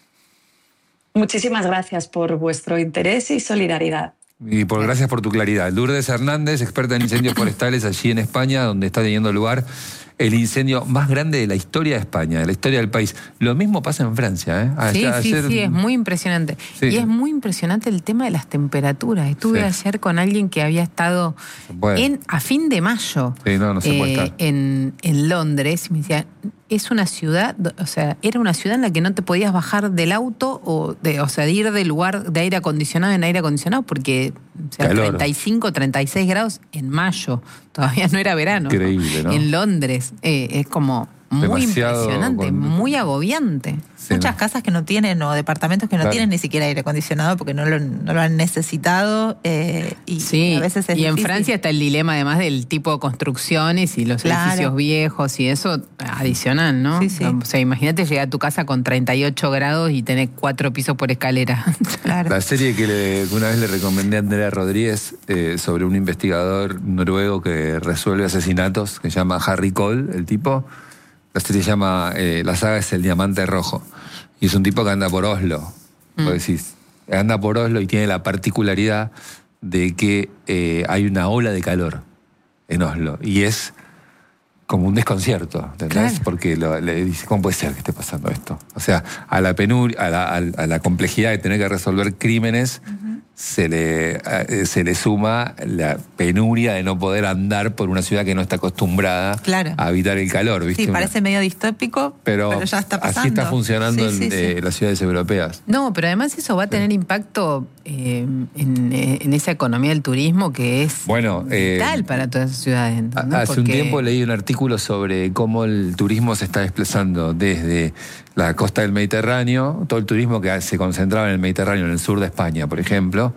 Muchísimas gracias por vuestro interés y solidaridad. Y por gracias por tu claridad. Lourdes Hernández, experta en incendios forestales allí en España, donde está teniendo lugar el incendio más grande de la historia de España, de la historia del país. Lo mismo pasa en Francia, ¿eh? Sí, Ayer, sí, ayer... sí, es muy impresionante. Sí. Y es muy impresionante el tema de las temperaturas. Estuve sí. ayer con alguien que había estado en, a fin de mayo sí, no, no se puede eh, estar. En, en Londres y me decía, es una ciudad, o sea, era una ciudad en la que no te podías bajar del auto o, de, o sea, de ir del lugar de aire acondicionado en aire acondicionado porque o sea, treinta y cinco, treinta y seis grados en mayo, todavía no era verano. Increíble, ¿no? En Londres, eh, es como muy Demasiado impresionante, con... muy agobiante. Sí, Muchas no. casas que no tienen o departamentos que no claro. tienen ni siquiera aire acondicionado porque no lo, no lo han necesitado eh, y sí, a veces es y difícil. En Francia está el dilema además del tipo de construcciones y los claro. edificios viejos y eso adicional, ¿no? Sí, sí. O sea, imagínate llegar a tu casa con treinta y ocho grados y tener cuatro pisos por escalera. Claro. La serie que, le, que una vez le recomendé a Andrea Rodríguez eh, sobre un investigador noruego que resuelve asesinatos, que se llama Harry Cole, el tipo. La serie se llama, eh, la saga es El Diamante Rojo. Y es un tipo que anda por Oslo. Mm. Vos decís, anda por Oslo y tiene la particularidad de que eh, hay una ola de calor en Oslo. Y es como un desconcierto, ¿entendés? Claro. Porque lo, le dice, ¿cómo puede ser que esté pasando esto? O sea, a la penuria, a la, a, a la complejidad de tener que resolver crímenes, uh-huh. se, le, eh, se le suma la penuria de no poder andar por una ciudad que no está acostumbrada claro. a evitar el calor, ¿viste? Sí, parece una... medio distópico, pero, pero ya está pasando. Así está funcionando sí, sí, en eh, sí. las ciudades europeas. No, pero además eso va a tener sí. impacto eh, en, en esa economía del turismo que es bueno, vital eh, para todas esas ciudades. ¿no? Hace Porque... un tiempo leí un artículo sobre cómo el turismo se está desplazando desde la costa del Mediterráneo, todo el turismo que se concentraba en el Mediterráneo, en el sur de España, por ejemplo,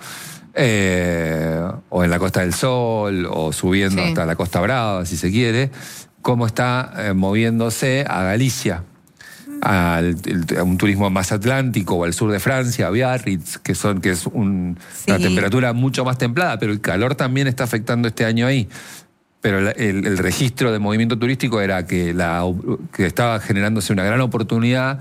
eh, o en la Costa del Sol, o subiendo Sí. hasta la Costa Brava, si se quiere, cómo está eh, moviéndose a Galicia, al, el, a un turismo más atlántico, o al sur de Francia, a Biarritz, que, son, que es un, Sí. una temperatura mucho más templada, pero el calor también está afectando este año ahí. Pero el, el, el registro de movimiento turístico era que, la, que estaba generándose una gran oportunidad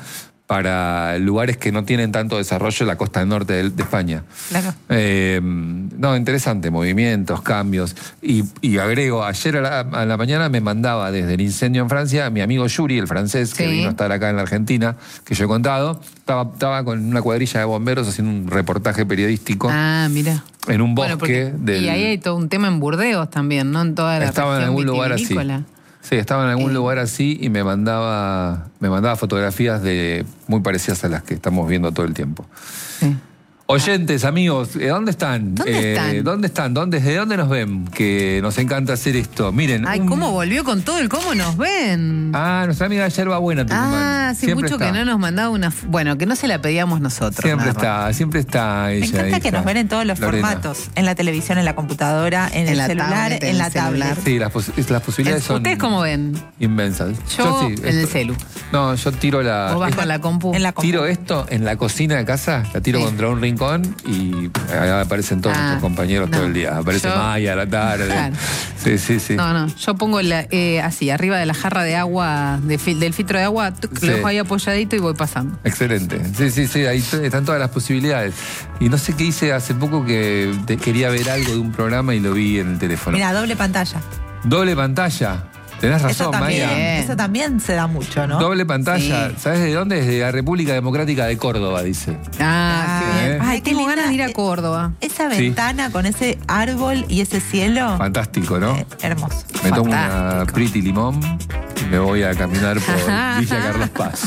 para lugares que no tienen tanto desarrollo en la costa del norte de, de España. Claro. Eh, no, interesante, movimientos, cambios. Y, y agrego, ayer a la, a la mañana me mandaba desde el incendio en Francia mi amigo Yuri, el francés, que Sí. vino a estar acá en la Argentina, que yo he contado, estaba, estaba con una cuadrilla de bomberos haciendo un reportaje periodístico Ah, mira. en un Bueno, bosque porque- del... Y ahí hay todo un tema en Burdeos también, ¿no? En toda la Estaba en región algún lugar así. vitivinícola. Sí, estaba en algún Eh. lugar así y me mandaba, me mandaba fotografías de muy parecidas a las que estamos viendo todo el tiempo. Sí. Oyentes, amigos, ¿eh, ¿dónde están? ¿Dónde Eh, están? ¿Dónde están? ¿Dónde, ¿Desde dónde nos ven? Que nos encanta hacer esto. Miren. Ay, un- ¿cómo volvió con todo el cómo nos ven? Ah, nuestra amiga Yerba Buena Tucumán. Ah, hace Siempre mucho está. que no nos mandaba una... f- Bueno, que no se la pedíamos nosotros. Siempre nada más. está, siempre está ella. Me encanta ahí que está. nos ven en todos los Lorena. formatos. En la televisión, en la computadora, en, En el la celular, tablet, en en la el celular. tablet. Sí, las, pos- las posibilidades son ¿Ustedes cómo ven? inmensas. Yo sí, en el esto- celu. No, yo tiro la... Vos vas esta- con la compu. En la compu. Tiro esto en la cocina de casa, la tiro Sí. contra un rincón y ahí aparecen todos Ah, nuestros compañeros no. todo el día. Aparece Yo- Maya a la tarde. Claro. Sí, sí, sí. No, no. Yo pongo la, eh, así, arriba de la jarra de agua, de fil- del filtro de agua, tuc, Sí. lo dejo ahí apoyadito y voy pasando. Excelente. Sí, sí, sí, ahí t- están todas las posibilidades. Y no sé qué hice hace poco que te- quería ver algo de un programa y lo vi en el teléfono. Mira, doble pantalla. Doble pantalla. Tenés Eso razón, también, Maya. eso también se da mucho, ¿no? Doble pantalla. Sí. ¿Sabes de dónde? Desde la República Democrática de Córdoba, dice. Ah, qué bien. ¿Eh? Ay, Qué tengo linda, ganas de ir a eh, Córdoba. Esa Sí. ventana con ese árbol y ese cielo. Fantástico, ¿no? eh, hermoso. Me tomo una Fantástico. Pretty Limón y me voy a caminar por Villa Carlos Paz.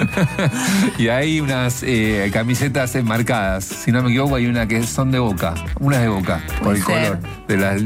Y hay unas eh, camisetas enmarcadas. Si no me equivoco, hay una que son de Boca. Una es de Boca, por Puede el ser. color. De las...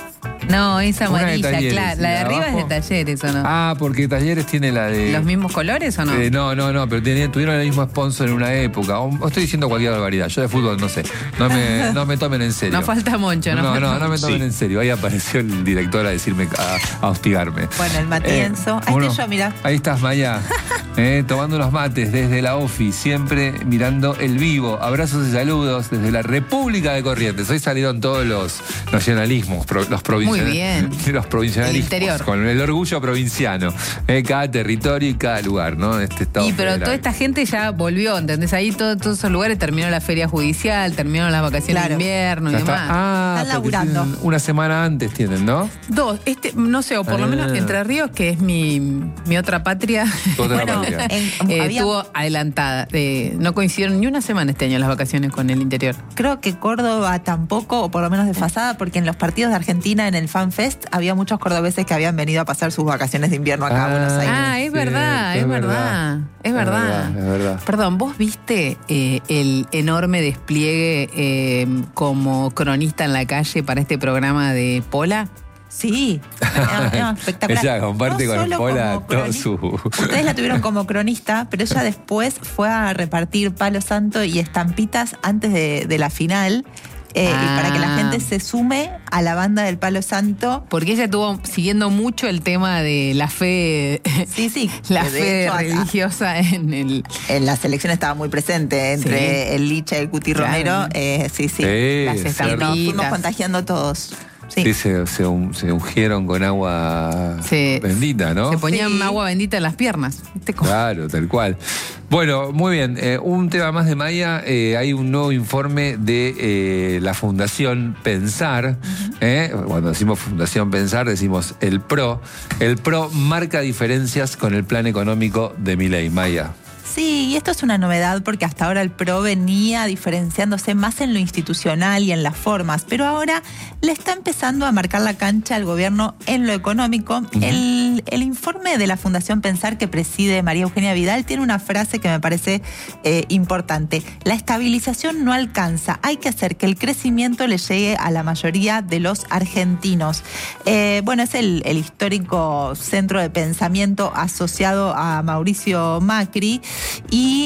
No, esa Una de amarilla, Talleres, claro. ¿y La de la de arriba es de abajo? talleres, ¿o no? Ah, porque Talleres tiene la de... ¿Los mismos colores o no? Eh, no, no, no, pero tenían- tuvieron el mismo sponsor en una época. O, o estoy diciendo cualquier barbaridad. Yo de fútbol no sé. No me, no me tomen en serio. No falta mucho, ¿no? No, falta no, no me tomen Sí. en serio. Ahí apareció el director a decirme, a, a hostigarme. Bueno, el matienzo. Ahí bueno, estoy yo, mirá. Ahí estás, Maya. eh, tomando unos mates desde la OFI, siempre mirando el vivo. Abrazos y saludos desde la República de Corrientes. Hoy salieron todos los nacionalismos, pro- los provinciales. Muy bien. Los provincialismos. El interior. Con el orgullo provinciano. eh, cada territorio y cada lugar, ¿no? Este estado Y pero federal. toda esta gente ya volvió, ¿entendés? Ahí todo- todos esos lugares terminó la feria judicial, terminaron las vacaciones Claro. de invierno y Ya está. demás. Ah, Están porque laburando. tienen una semana antes tienen, ¿no? Dos, este, no sé, o por lo Ah. menos Entre Ríos, que es mi, mi otra patria, Tu otra Bueno, patria. en- eh, había- estuvo adelantada. Eh, no coincidieron ni una semana este año las vacaciones con el interior. Creo que Córdoba tampoco, o por lo menos desfasada, porque en los partidos de Argentina, en el Fan Fest, había muchos cordobeses que habían venido a pasar sus vacaciones de invierno acá a Buenos Aires. Ah, es cierto, verdad, es verdad, es verdad. Es verdad. Perdón, ¿vos viste eh, el enorme despliegue eh, como cronista en la calle para este programa de Pola? Sí, no, no, espectacular. Ella comparte No con solo Pola como todo croni- su... Ustedes la tuvieron como cronista, pero ella después fue a repartir palo santo y estampitas antes de, de la final. eh, Ah. y para que la gente se sume a la banda del palo santo. Porque ella estuvo siguiendo mucho el tema de la fe, Sí, sí. la de fe hecho, acá religiosa en el... en la selección estaba muy presente entre Sí. el Licha y el Cuti Claro. Romero. eh, sí, sí. Sí, Las Y nos estampitas. fuimos contagiando todos. Sí. Sí, se, se, un- se ungieron con agua Se- bendita, ¿no? Se ponían Sí. agua bendita en las piernas. ¿Viste cómo? Claro, tal cual. Bueno, muy bien. Eh, un tema más de Maya. Eh, hay un nuevo informe de eh, la Fundación Pensar. eh, cuando decimos Fundación Pensar, decimos el PRO. El PRO marca diferencias con el plan económico de Milei. Maya. Sí, y esto es una novedad porque hasta ahora el PRO venía diferenciándose más en lo institucional y en las formas, pero ahora le está empezando a marcar la cancha al gobierno en lo económico. el, el informe de la Fundación Pensar que preside María Eugenia Vidal tiene una frase que me parece eh, importante. La estabilización no alcanza, hay que hacer que el crecimiento le llegue a la mayoría de los argentinos. Eh, bueno, es el, el histórico centro de pensamiento asociado a Mauricio Macri. Y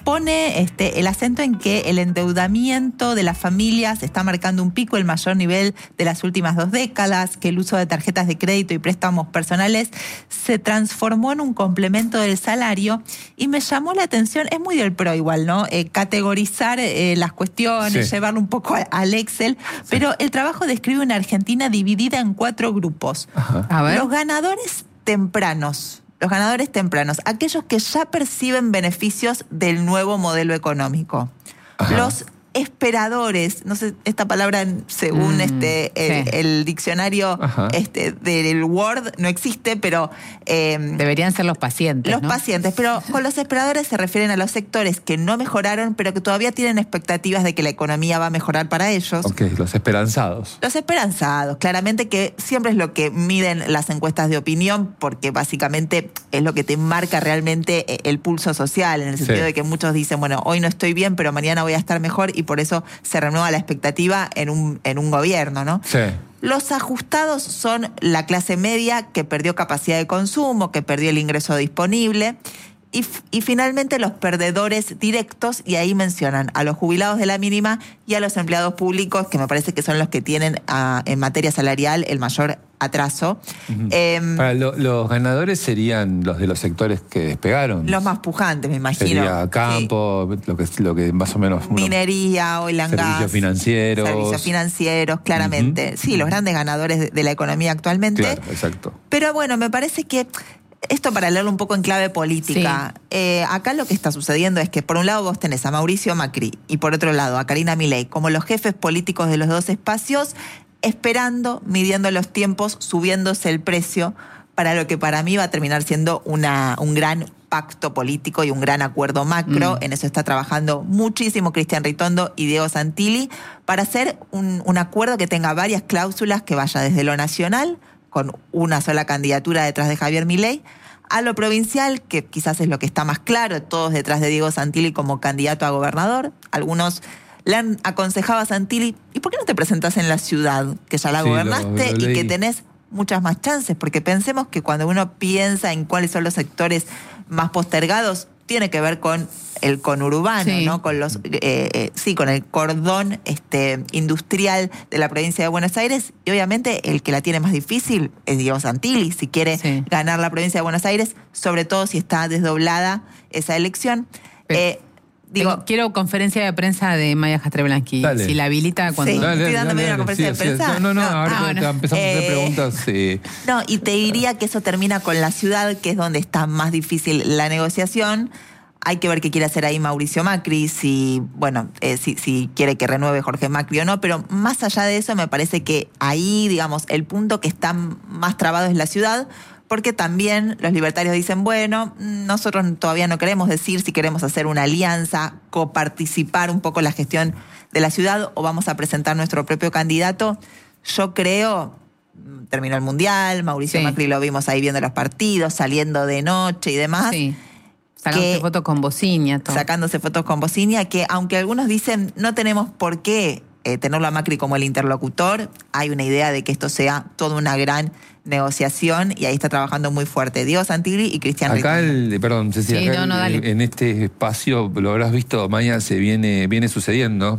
pone este, el acento en que el endeudamiento de las familias está marcando un pico, el mayor nivel de las últimas dos décadas, que el uso de tarjetas de crédito y préstamos personales se transformó en un complemento del salario, y me llamó la atención, es muy del PRO igual, ¿no? Eh, categorizar eh, las cuestiones, sí. llevarlo un poco a, al Excel, sí. pero el trabajo describe una Argentina dividida en cuatro grupos. Ajá. A ver. Los ganadores tempranos. Los ganadores tempranos, aquellos que ya perciben beneficios del nuevo modelo económico. Ajá. Los esperadores, no sé, esta palabra según mm, este el, sí. el diccionario este, del Word no existe, pero... Eh, deberían ser los pacientes, Los ¿no? pacientes, pero con los esperadores se refieren a los sectores que no mejoraron, pero que todavía tienen expectativas de que la economía va a mejorar para ellos. Ok, los esperanzados. Los esperanzados, claramente, que siempre es lo que miden las encuestas de opinión, porque básicamente es lo que te marca realmente el pulso social, en el sentido sí. de que muchos dicen, bueno, hoy no estoy bien, pero mañana voy a estar mejor, y por eso se renueva la expectativa en un, en un gobierno, ¿no? Sí. Los ajustados son la clase media que perdió capacidad de consumo, que perdió el ingreso disponible. Y, y finalmente los perdedores directos, y ahí mencionan a los jubilados de la mínima y a los empleados públicos, que me parece que son los que tienen a, en materia salarial el mayor atraso. Uh-huh. eh, Para lo, los ganadores serían los de los sectores que despegaron. Los más pujantes, me imagino. Sería campo, sí. lo, que, lo que más o menos... Uno, minería, oil and gas. Servicios financieros. Servicios financieros, claramente. Uh-huh. Sí, los grandes ganadores de, de la economía actualmente. Claro, exacto. Pero bueno, me parece que... Esto para leerlo un poco en clave política. Sí. Eh, acá lo que está sucediendo es que por un lado vos tenés a Mauricio Macri y por otro lado a Karina Milei como los jefes políticos de los dos espacios, esperando, midiendo los tiempos, subiéndose el precio para lo que para mí va a terminar siendo una, un gran pacto político y un gran acuerdo macro. Mm. En eso está trabajando muchísimo Cristian Ritondo y Diego Santilli para hacer un, un acuerdo que tenga varias cláusulas, que vaya desde lo nacional, con una sola candidatura detrás de Javier Milei, a lo provincial, que quizás es lo que está más claro, todos detrás de Diego Santilli como candidato a gobernador. Algunos le han aconsejado a Santilli, ¿y por qué no te presentás en la ciudad, que ya la sí, gobernaste lo, lo y que tenés muchas más chances? Porque pensemos que cuando uno piensa en cuáles son los sectores más postergados, tiene que ver con el conurbano, sí. ¿no? Con los, eh, eh, sí, con el cordón este, industrial de la provincia de Buenos Aires, y obviamente el que la tiene más difícil es Diego Santilli, si quiere sí. ganar la provincia de Buenos Aires, sobre todo si está desdoblada esa elección. Eh, Digo, quiero conferencia de prensa de Maya Jastre-Blanqui. Si la habilita cuando... Sí, dale, estoy dándome dale, una conferencia sí, de prensa. Sí, no, no, no, ahora ah, te, bueno. te empezamos eh, a hacer preguntas. Sí. No, y te diría que eso termina con la ciudad, que es donde está más difícil la negociación. Hay que ver qué quiere hacer ahí Mauricio Macri, si, bueno, eh, si, si quiere que renueve Jorge Macri o no, pero más allá de eso me parece que ahí, digamos, el punto que está más trabado es la ciudad, porque también los libertarios dicen, bueno, nosotros todavía no queremos decir si queremos hacer una alianza, coparticipar un poco la gestión de la ciudad o vamos a presentar nuestro propio candidato. Yo creo, terminó el Mundial, Mauricio sí. Macri lo vimos ahí viendo los partidos, saliendo de noche y demás. Sí. Sacándose fotos con bociña. Todo. Sacándose fotos con bociña, que aunque algunos dicen no tenemos por qué eh, tenerlo a Macri como el interlocutor, hay una idea de que esto sea toda una gran negociación y ahí está trabajando muy fuerte Diego Santilli y Cristian Acá, Ritondo. el, perdón, Cecilia, sí, acá no, no, el, en este espacio, lo habrás visto, Maya, se viene, viene sucediendo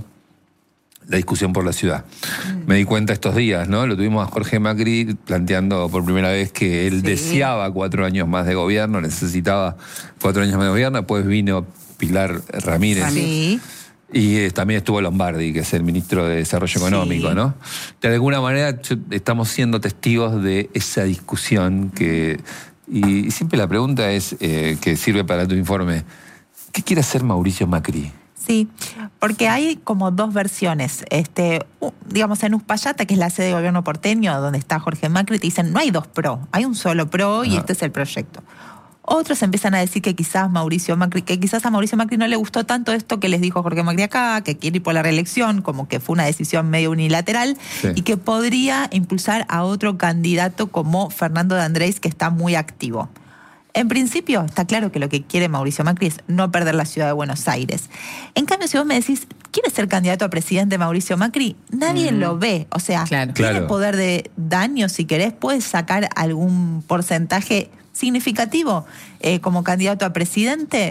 la discusión por la ciudad. Mm. Me di cuenta estos días, ¿no? Lo tuvimos a Jorge Macri planteando por primera vez que él sí. deseaba cuatro años más de gobierno, necesitaba cuatro años más de gobierno. Después vino Pilar Ramírez. Sí. Y eh, también estuvo Lombardi, que es el ministro de Desarrollo Económico, sí. ¿no? De alguna manera estamos siendo testigos de esa discusión que... Y siempre la pregunta es, eh, que sirve para tu informe, ¿qué quiere hacer Mauricio Macri? Sí, porque hay como dos versiones. Este, digamos, en Uspallata, que es la sede de gobierno porteño, donde está Jorge Macri, te dicen, no hay dos pro, hay un solo pro. Ajá. Y este es el proyecto. Otros empiezan a decir que quizás Mauricio Macri, que quizás a Mauricio Macri no le gustó tanto esto que les dijo Jorge Macri acá, que quiere ir por la reelección, como que fue una decisión medio unilateral, sí. y que podría impulsar a otro candidato como Fernando de Andrés, que está muy activo. En principio, está claro que lo que quiere Mauricio Macri es no perder la ciudad de Buenos Aires. En cambio, si vos me decís, ¿quiere ser candidato a presidente Mauricio Macri? Nadie mm. lo ve. O sea, claro. tiene claro. poder de daño, si querés, puedes sacar algún porcentaje significativo eh, como candidato a presidente.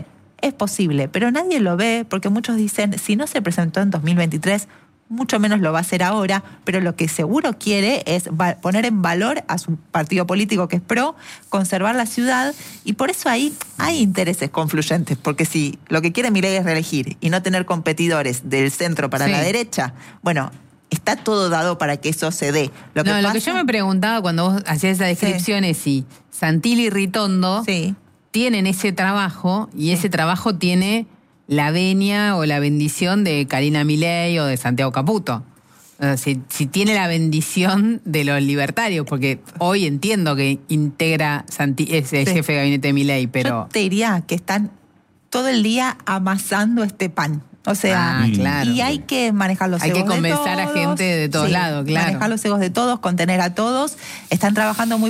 es posible, pero nadie lo ve porque muchos dicen, si no se presentó en dos mil veintitrés, mucho menos lo va a hacer ahora, pero lo que seguro quiere es poner en valor a su partido político que es PRO, conservar la ciudad, y por eso ahí hay intereses confluyentes, porque si lo que quiere Milei es reelegir y no tener competidores del centro para Sí. la derecha, bueno, está todo dado para que eso se dé. Lo que, no, pasa, lo que yo me preguntaba cuando vos hacías esa descripción es si Santilli y Ritondo sí. tienen ese trabajo y ese trabajo tiene la venia o la bendición de Karina Milei o de Santiago Caputo. O sea, si, si tiene la bendición de los libertarios, porque hoy entiendo que integra Santi, es el Sí. jefe de gabinete de Milei, pero... Yo te diría que están todo el día amasando este pan. O sea, Ah, claro. y hay que manejar los Hay egos que convencer de a todos. gente de todos lados, claro. Manejar los egos de todos, contener a todos. Están trabajando muy